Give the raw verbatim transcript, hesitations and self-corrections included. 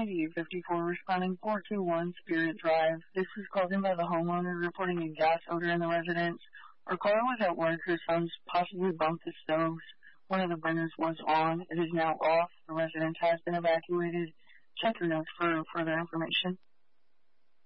eighty-eight fifty-four responding four two one Spirit Drive. This was called in by the homeowner reporting a gas odor in the residence. Our caller was at work. Her sons possibly bumped the stoves. One of the burners was on. It is now off. The residence has been evacuated. Check your notes for further information.